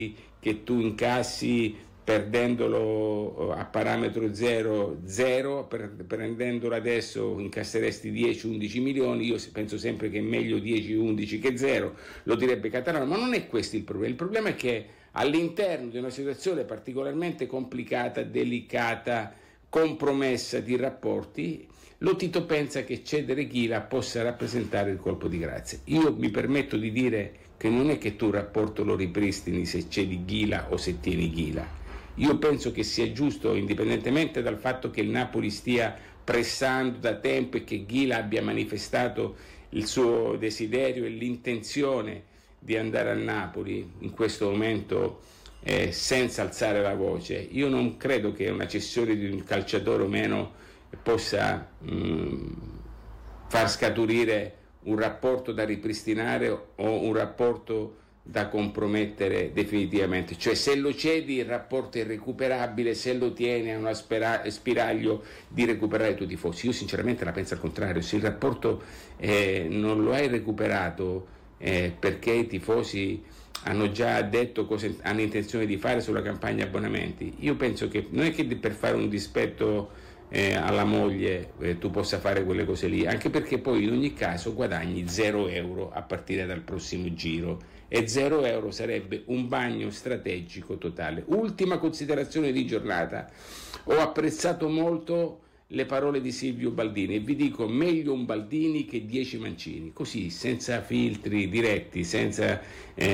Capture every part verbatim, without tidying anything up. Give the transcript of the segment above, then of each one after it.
che tu incassi perdendolo a parametro zero, zero, per, prendendolo adesso incasseresti dieci undici milioni. Io penso sempre che è meglio dieci undici che zero, lo direbbe Catalano, ma non è questo il problema. Il problema è che all'interno di una situazione particolarmente complicata, delicata, compromessa di rapporti, lo Tito pensa che cedere Ghila possa rappresentare il colpo di grazia. Io mi permetto di dire che non è che tu il rapporto lo ripristini se cedi Ghila o se tieni Ghila. Io penso che sia giusto, indipendentemente dal fatto che il Napoli stia pressando da tempo e che Ghila abbia manifestato il suo desiderio e l'intenzione di andare a Napoli in questo momento eh, senza alzare la voce. Io non credo che una cessione di un calciatore o meno possa mh, far scaturire un rapporto da ripristinare o un rapporto da compromettere definitivamente. Cioè, se lo cedi il rapporto è irrecuperabile, se lo tieni a uno spera- spiraglio di recuperare i tuoi tifosi. Io sinceramente la penso al contrario. Se il rapporto eh, non lo hai recuperato eh, perché i tifosi hanno già detto cosa hanno intenzione di fare sulla campagna abbonamenti, io penso che non è che per fare un dispetto Eh, alla moglie eh, tu possa fare quelle cose lì, anche perché poi in ogni caso guadagni zero euro a partire dal prossimo giro e zero euro sarebbe un bagno strategico totale. Ultima considerazione di giornata: ho apprezzato molto le parole di Silvio Baldini e vi dico meglio un Baldini che dieci Mancini, così senza filtri diretti, senza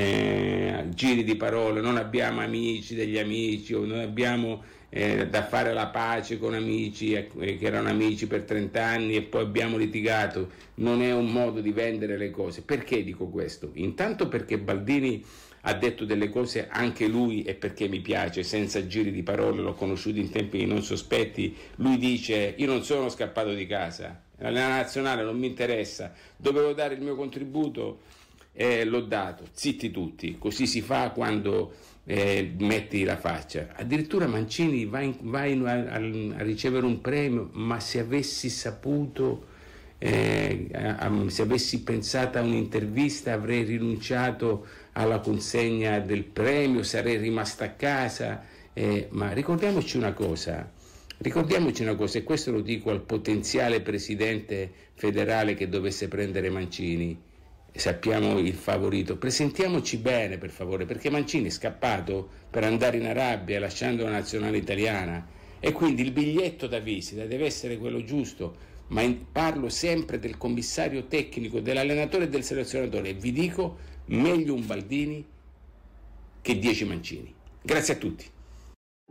eh, giri di parole. Non abbiamo amici degli amici o non abbiamo eh, da fare la pace con amici eh, che erano amici per trent'anni e poi abbiamo litigato. Non è un modo di vendere le cose. Perché dico questo? Intanto perché Baldini ha detto delle cose anche lui, e perché mi piace, senza giri di parole, l'ho conosciuto in tempi non sospetti. Lui dice: io non sono scappato di casa, la nazionale non mi interessa, dovevo dare il mio contributo, eh, l'ho dato, zitti tutti. Così si fa quando eh, metti la faccia. Addirittura Mancini va, in, va in, a, a ricevere un premio, ma se avessi saputo Eh, se avessi pensato a un'intervista avrei rinunciato alla consegna del premio, sarei rimasta a casa. Eh, ma ricordiamoci una cosa, ricordiamoci una cosa, e questo lo dico al potenziale presidente federale che dovesse prendere Mancini. Sappiamo il favorito, presentiamoci bene per favore, perché Mancini è scappato per andare in Arabia lasciando la nazionale italiana, e quindi il biglietto da visita deve essere quello giusto. Ma in, parlo sempre del commissario tecnico, dell'allenatore e del selezionatore, e vi dico meglio un Baldini che dieci Mancini. Grazie a tutti.